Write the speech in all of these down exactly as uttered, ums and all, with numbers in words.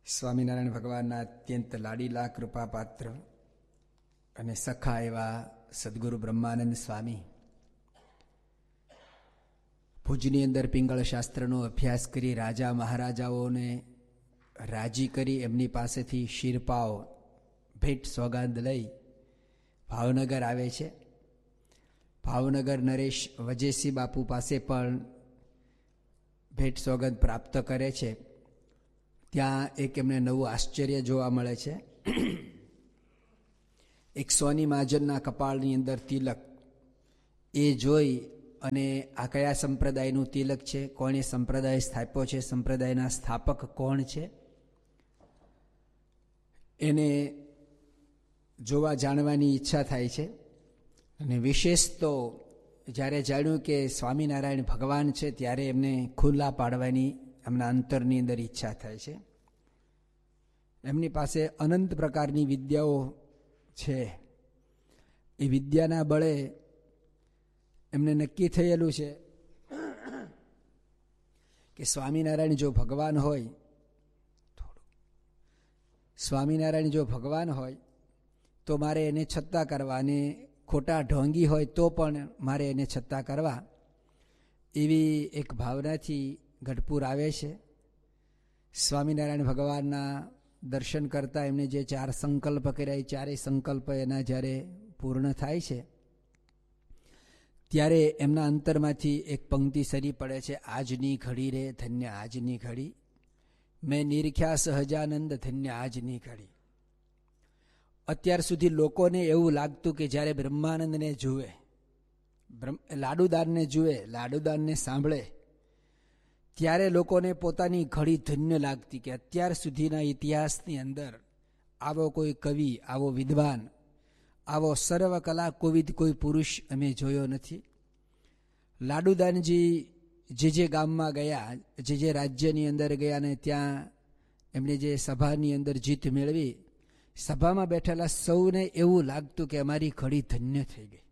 સ્વામિનારાયણ ભગવાનના અત્યંત લાડીલા કૃપાપાત્ર અને સખા એવા સદગુરુ બ્રહ્માનંદ સ્વામી ભુજની અંદર પિંગળ શાસ્ત્રનો અભ્યાસ કરી રાજા મહારાજાઓને રાજી કરી એમની પાસેથી શીરપાવ ભેટ સોગાંદ લઈ ભાવનગર આવે છે. ભાવનગર નરેશ વજેસી બાપુ પાસે પણ ભેટ સોગંદ પ્રાપ્ત કરે છે. ત્યાં એક એમને નવું આશ્ચર્ય જોવા મળે છે. એક સોની મહાજનના કપાળની અંદર તિલક, એ જોઈ અને આ કયા સંપ્રદાયનું તિલક છે, કોણે સંપ્રદાય સ્થાપ્યો છે, સંપ્રદાયના સ્થાપક કોણ છે, એને જોવા જાણવાની ઈચ્છા થાય છે. અને વિશેષ તો જ્યારે જાણ્યું કે સ્વામિનારાયણ ભગવાન છે ત્યારે એમને ખુલ્લા પાડવાની એમના અંતરની અંદર ઈચ્છા થાય છે. એમની પાસે અનંત પ્રકારની વિદ્યાઓ છે. એ વિદ્યાના બળે એમને નક્કી થયેલું છે કે સ્વામિનારાયણ જો ભગવાન હોય સ્વામિનારાયણ જો ભગવાન હોય તો મારે એને છત્તા કરવા, અને ખોટા ઢોંગી હોય તો પણ મારે એને છત્તા કરવા, એવી એક ભાવનાથી ગઢપુર આવે છે. સ્વામિનારાયણ ભગવાનના દર્શન કરતાં એમને જે ચાર સંકલ્પ કર્યા, એ ચારેય સંકલ્પ એના જ્યારે પૂર્ણ થાય છે ત્યારે એમના અંતરમાંથી એક પંક્તિ સરી પડે છે. આજની ઘડી રે ધન્ય આજની ઘડી, મેં નિરખ્યા સહજાનંદ ધન્ય આજની ઘડી. અત્યાર સુધી લોકોને એવું લાગતું કે જ્યારે બ્રહ્માનંદને જુએ, લાડુદાનને જુએ, લાડુદાનને સાંભળે, ત્યારે લોકોને પોતાની ઘડી ધન્ય લાગતી કે અત્યાર સુધીના ઇતિહાસની અંદર આવો કોઈ કવિ, આવો વિદ્વાન, આવો સર્વકલા કોવિદ કોઈ પુરુષ અમે જોયો નથી. લાડુદાનજી જે જે ગામમાં ગયા, જે જે રાજ્યની અંદર ગયા ને ત્યાં એમણે જે સભાની અંદર જીત મેળવી, સભામાં બેઠેલા સૌને એવું લાગતું કે અમારી ઘડી ધન્ય થઈ ગઈ.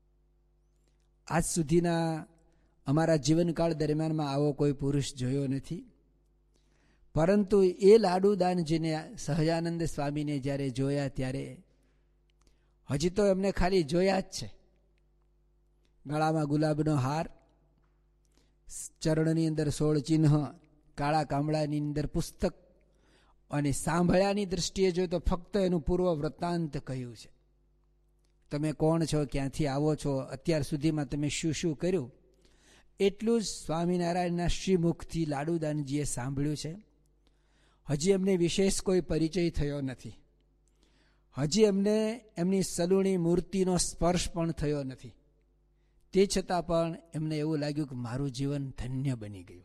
આજ સુધીના અમારા જીવનકાળ દરમિયાનમાં આવો કોઈ પુરુષ જોયો નથી. પરંતુ એ લાડુદાનજીને સહજાનંદ સ્વામીને જ્યારે જોયા ત્યારે હજી તો એમને ખાલી જોયા જ છે. ગળામાં ગુલાબનો હાર, ચરણની અંદર સોળ ચિહ્ન, કાળા કામળાની અંદર પુસ્તક, અને સાંભળ્યાની દ્રષ્ટિએ જો તો ફક્ત એનું પૂર્વ વૃત્તાંત કહ્યું છે. તમે કોણ છો, ક્યાંથી આવો છો, અત્યાર સુધીમાં તમે શું શું કર્યું, એટલું જ સ્વામિનારાયણના શ્રીમુખથી લાડુદાનજીએ સાંભળ્યું છે. હજી એમને વિશેષ કોઈ પરિચય થયો નથી. હજી એમને એમની સલુણી મૂર્તિનો સ્પર્શ પણ થયો નથી. તે છતાં પણ એમને એવું લાગ્યું કે મારું જીવન ધન્ય બની ગયું,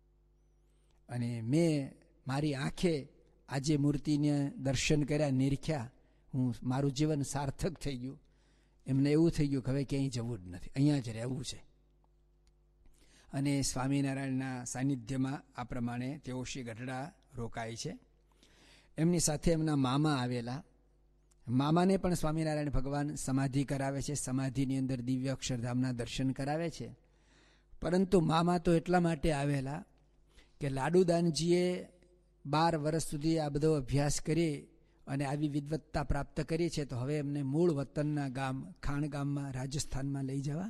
અને મેં મારી આંખે આજે મૂર્તિને દર્શન કર્યા, નિરખ્યા, હું મારું જીવન સાર્થક થઈ ગયું. એમને એવું થઈ ગયું કે હવે ક્યાંય જવું જ નથી, અહીંયા જ રહેવું છે. અને સ્વામિનારાયણના સાનિધ્યમાં આ પ્રમાણે તેઓ શ્રી ગઢડા રોકાય છે. એમની સાથે એમના મામા આવેલા. મામાને પણ સ્વામિનારાયણ ભગવાન સમાધિ કરાવે છે, સમાધિની અંદર દિવ્ય અક્ષરધામના દર્શન કરાવે છે. પરંતુ મામા તો એટલા માટે આવેલા કે લાડુદાનજીએ બાર વર્ષ સુધી આ બધો અભ્યાસ કરી અને આવી વિદ્વત્તા પ્રાપ્ત કરી છે, તો હવે એમને મૂળ વતનના ગામ ખાણ ગામમાં રાજસ્થાનમાં લઈ જવા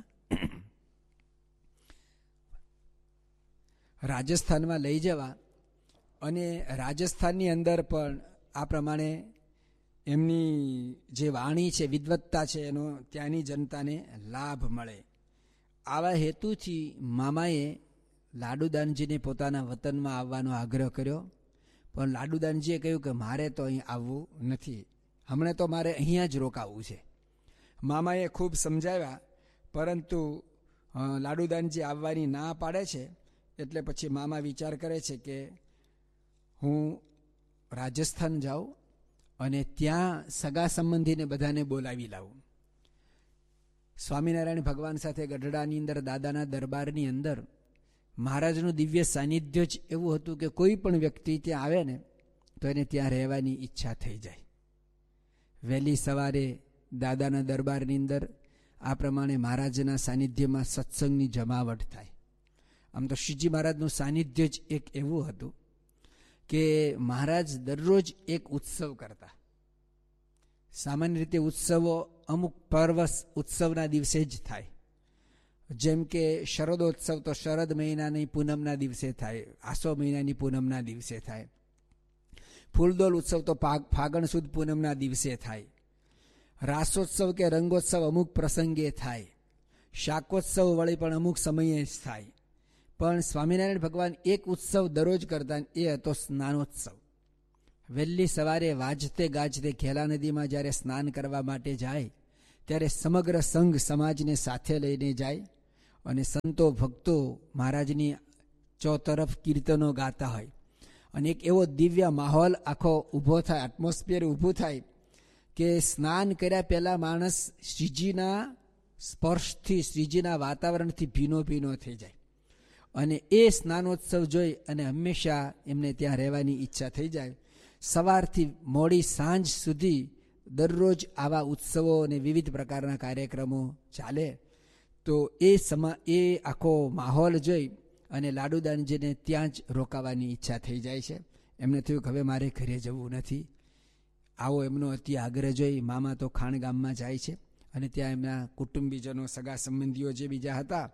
રાજસ્થાનમાં લઈ જવા અને રાજસ્થાનની અંદર પણ આ પ્રમાણે એમની જે વાણી છે, વિદ્વત્તા છે, એનો ત્યાંની જનતાને લાભ મળે. આવા હેતુથી મામાએ લાડુદાનજીને પોતાના વતનમાં આવવાનો આગ્રહ કર્યો. પણ લાડુદાનજીએ કહ્યું કે મારે તો અહીં આવવું નથી, હમણાં તો મારે અહીંયા જ રોકાવું છે. મામાએ ખૂબ સમજાવ્યા, પરંતુ લાડુદાનજી આવવાની ના પાડે છે. એટલે પછી મામા વિચાર કરે છે કે હું રાજસ્થાન જાઉં અને ત્યાં સગા સંબંધીને બધાને બોલાવી લાવું. સ્વામિનારાયણ ભગવાન સાથે ગઢડાની અંદર દાદાના દરબારની અંદર મહારાજનું દિવ્ય સાનિધ્ય જ એવું હતું કે કોઈ પણ વ્યક્તિ ત્યાં આવે ને તો એને ત્યાં રહેવાની ઈચ્છા થઈ જાય. વહેલી સવારે દાદાના દરબારની અંદર આ પ્રમાણે મહારાજના સાનિધ્યમાં સત્સંગની જમાવટ થાય. આમ તો શ્રીજી મહારાજનું સાનિધ્ય જ એક એવું હતું કે મહારાજ દરરોજ એક ઉત્સવ કરતા. સામાન્ય રીતે ઉત્સવો અમુક પર્વ ઉત્સવના દિવસે જ થાય. જેમ કે શરદોત્સવ તો શરદ મહિનાની પૂનમના દિવસે થાય, આસો મહિનાની પૂનમના દિવસે થાય. ફૂલદોલ ઉત્સવ તો ફાગણ સુદ પૂનમના દિવસે થાય. રાસોત્સવ કે રંગોત્સવ અમુક પ્રસંગે થાય. શાકોત્સવ વળી પણ અમુક સમયે જ થાય. પણ સ્વામિનારાયણ ભગવાન એક ઉત્સવ દરરોજ કરતા, એ હતો સ્નાનોત્સવ. વહેલી સવારે વાજતે ગાજતે ખેલા નદીમાં જ્યારે સ્નાન કરવા માટે જાય ત્યારે સમગ્ર સંઘ સમાજને સાથે લઈને જાય અને સંતો ભક્તો મહારાજની ચોતરફ કીર્તનો ગાતા હોય અને એક એવો દિવ્ય માહોલ આખો ઊભો થાય, એટમોસ્ફિયર ઊભું થાય કે સ્નાન કર્યા પહેલાં માણસ શ્રીજીના સ્પર્શથી, શ્રીજીના વાતાવરણથી ભીનો ભીનો થઈ જાય. અને એ સ્નાનોત્સવ જોઈ અને હંમેશા એમને ત્યાં રહેવાની ઈચ્છા થઈ જાય. સવારથી મોડી સાંજ સુધી દરરોજ આવા ઉત્સવો અને વિવિધ પ્રકારના કાર્યક્રમો ચાલે. તો એ સમા એ આખો માહોલ જોઈ અને લાડુદાનજીને ત્યાં જ રોકાવાની ઈચ્છા થઈ જાય છે. એમને થયું કે હવે મારે ઘરે જવું નથી. આવો એમનો અતિ આગ્રહ જોઈ મામા તો ખાણ ગામમાં જાય છે અને ત્યાં એમના કુટુંબીજનો, સગા સંબંધીઓ જે બીજા હતા,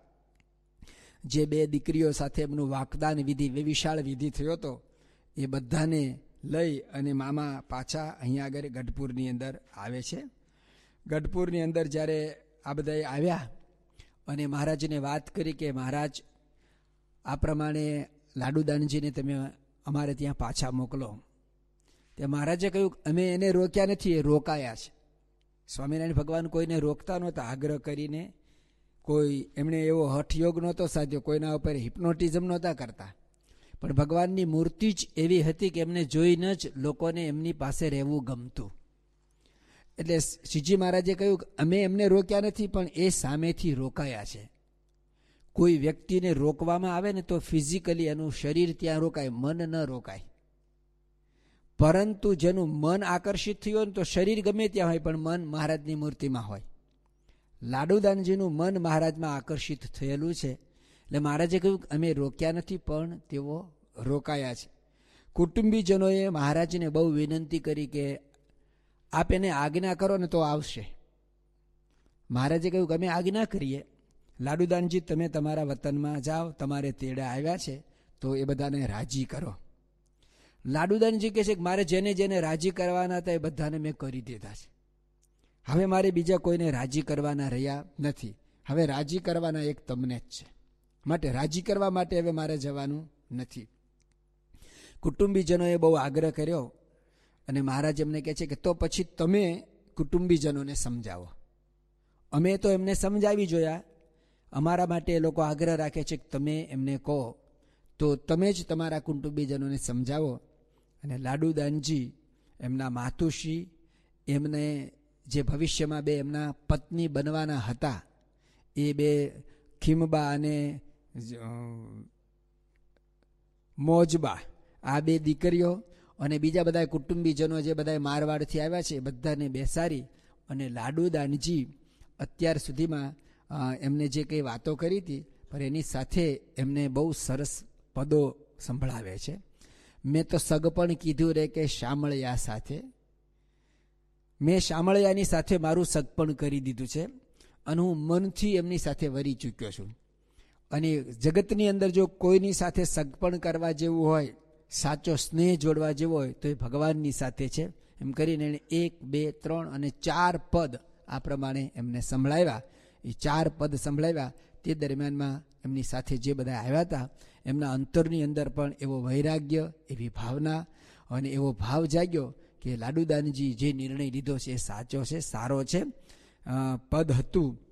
જે બે દીકરીઓ સાથે એમનું વાકદાન વિધિ, વિશાળ વિધિ થયો હતો, એ બધાને લઈ અને મામા પાછા અહીંયા આગળ ગઢપુરની અંદર આવે છે. ગઢપુરની અંદર જ્યારે આ બધા આવ્યા અને મહારાજને વાત કરી કે મહારાજ આ પ્રમાણે લાડુદાનજીને તમે અમારે ત્યાં પાછા મોકલો. તે મહારાજે કહ્યું અમે એને રોક્યા નથી, એ રોકાયા છે. સ્વામિનારાયણ ભગવાન કોઈને રોકતા નહોતા. આગ્રહ કરીને કોઈ એમણે એવો હઠયોગ નહોતો સાધ્યો, કોઈના ઉપર હિપ્નોટિઝમ નહોતા કરતા. પણ ભગવાનની મૂર્તિ જ એવી હતી કે એમને જોઈને જ લોકોને એમની પાસે રહેવું ગમતું. એટલે શ્રીજી મહારાજે કહ્યું કે અમે એમને રોક્યા નથી, પણ એ સામેથી રોકાયા છે. કોઈ વ્યક્તિને રોકવામાં આવે ને તો ફિઝિકલી એનું શરીર ત્યાં રોકાય, મન ન રોકાય. પરંતુ જેનું મન આકર્ષિત થયું હોય ને તો શરીર ગમે ત્યાં હોય પણ મન મહારાજની મૂર્તિમાં હોય. લાડુદાનજીનું મન મહારાજમાં આકર્ષિત થયેલું છે. એટલે મહારાજે કહ્યું કે અમે રોક્યા નથી, પણ તેઓ રોકાયા છે. કુટુંબીજનોએ મહારાજને બહુ વિનંતી કરી કે આપ એને આજ્ઞા કરો ને તો આવશે. મહારાજે કહ્યું કે અમે આજ્ઞા કરીએ, લાડુદાનજી તમે તમારા વતનમાં જાઓ, તમારે તેડા આવ્યા છે તો એ બધાને રાજી કરો. લાડુદાનજી કહે છે કે મારે જેને જેને રાજી કરવાના હતા એ બધાને મેં કરી દીધા છે. હવે મારે બીજા કોઈને રાજી કરવાના રહ્યા નથી. હવે રાજી કરવાના એક તમને જ છે, માટે રાજી કરવા માટે હવે મારે જવાનું નથી. કુટુંબીજનોએ બહુ આગ્રહ કર્યો અને મહારાજ એમને કહે છે કે તો પછી તમે કુટુંબીજનોને સમજાવો. અમે તો એમને સમજાવી જોયા, અમારા માટે એ લોકો આગ્રહ રાખે છે કે તમે એમને કહો, તો તમે જ તમારા કુટુંબીજનોને સમજાવો. અને લાડુદાનજી એમના માતુશ્રી, એમને જે ભવિષ્યમાં બે એમના પત્ની બનવાના હતા, એ બે ખીમબા અને મોજબા, આ બે દીકરીઓ અને બીજા બધા કુટુંબીજનો જે બધા મારવાડથી આવ્યા છે, બધાને બેસાડી અને લાડુદાનજી અત્યાર સુધીમાં એમને જે કંઈ વાતો કરી હતી પણ એની સાથે એમને બહુ સરસ પદો સંભળાવે છે. મેં તો સગપણ કીધું રે કે શામળિયા સાથે, મેં શામળિયાની સાથે મારું સગપણ કરી દીધું છે અને હું મનથી એમની સાથે વરી ચૂક્યો છું. અને જગતની અંદર જો કોઈની સાથે સગપણ કરવા જેવું હોય, સાચો સ્નેહ જોડવા જેવો હોય તો એ ભગવાનની સાથે છે. એમ કરીને એણે એક, બે, ત્રણ અને ચાર પદ આ પ્રમાણે એમને સંભળાવ્યા. એ ચાર પદ સંભળાવ્યા તે દરમિયાનમાં એમની સાથે જે બધા આવ્યા હતા એમના અંતરની અંદર પણ એવો વૈરાગ્ય, એવી ભાવના અને એવો ભાવ જાગ્યો કે લાડુદાનજી જે નિર્ણય લીધો છે એ સાચો છે, સારો છે. પદ હતું